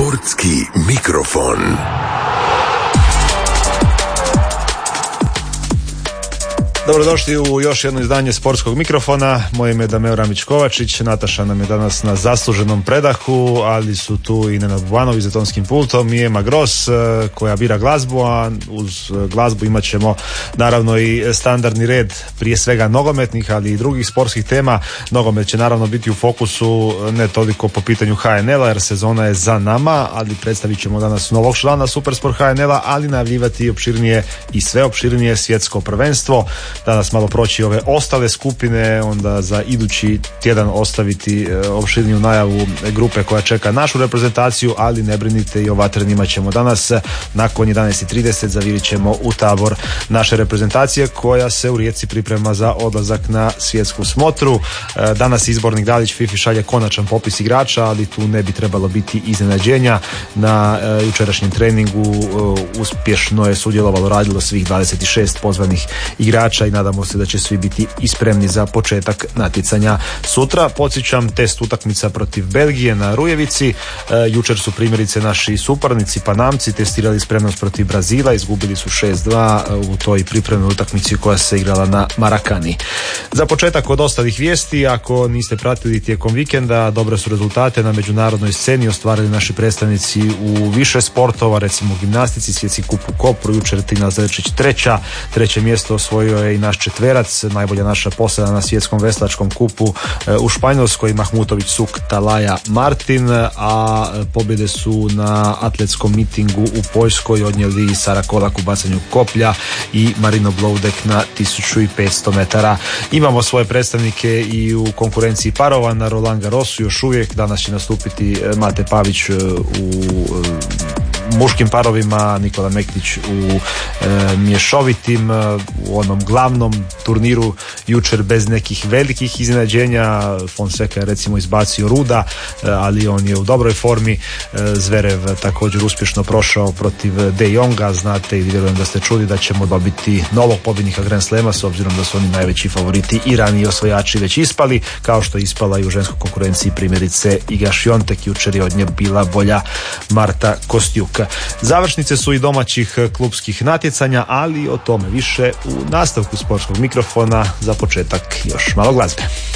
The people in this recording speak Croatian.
Sportski mikrofon. Dobrodošli u još jedno izdanje Sportskog mikrofona. Moje ime je Dameo Ramić-Kovačić. Nataša nam je danas na zasluženom predahu, ali su tu i Nenad Buvanović za tonskim pultom i Ema Gros koja bira glazbu, a uz glazbu imat ćemo naravno i standardni red, prije svega nogometnih, ali i drugih sportskih tema. Nogomet će naravno biti u fokusu ne toliko po pitanju HNL-a jer sezona je za nama, ali predstavit ćemo danas novog člana Supersport HNL-a, ali najavljivati opširnije i sve opširnije svjetsko prvenstvo. Danas malo proći ove ostale skupine, onda za idući tjedan ostaviti opširniju najavu grupe koja čeka našu reprezentaciju, ali ne brinite, i o vatrenima ćemo danas nakon 11:30 zavirit ćemo u tabor naše reprezentacije koja se u Rijeci priprema za odlazak na svjetsku smotru. Danas izbornik Dalić Fifi šalje konačan popis igrača, ali tu ne bi trebalo biti iznenađenja. Na jučerašnjem treningu uspješno je sudjelovalo, radilo svih 26 pozvanih igrača i nadamo se da će svi biti ispremni za početak natjecanja sutra. Podsjećam, test utakmica protiv Belgije na Rujevici. Jučer su primjerice naši suparnici Panamci testirali spremnost protiv Brazila, izgubili su 6-2 u toj pripremnoj utakmici koja se igrala na Marakani. Za početak od ostalih vijesti, ako niste pratili tijekom vikenda, dobre su rezultate na međunarodnoj sceni ostvarili naši predstavnici u više sportova, recimo u gimnastici, svjetski kup u Kopru, jučer Tina Zrčić treće mjesto osvojio je i naš četverac, najbolja naša posada na svjetskom veslačkom kupu u Španjolskoj, Mahmutović Suk, Talaja Martin, a pobjede su na atletskom mitingu u Poljskoj odnijeli Sara Kolak u bacanju koplja i Marino Bloudek na 1500 metara. Imamo svoje predstavnike i u konkurenciji parova na Roland Garrosu još uvijek. Danas će nastupiti Mate Pavić u muškim parovima, Nikola Mektić u mješovitim, u onom glavnom turniru jučer bez nekih velikih iznenađenja. Fonseca je recimo izbacio Ruda, ali on je u dobroj formi. Zverev također uspješno prošao protiv De Jonga. Znate i vjerujem da ste čuli da ćemo dobiti novog pobjednika Grand Slema, s obzirom da su oni najveći favoriti i raniji osvajači već ispali, kao što je ispala i u ženskoj konkurenciji primjerice Iga Šiontek. Jučer je od nje bila bolja Marta Kostjuk. Završnice su i domaćih klubskih natjecanja, ali o tome više u nastavku Sportskog mikrofona. Za početak još malo glazbe.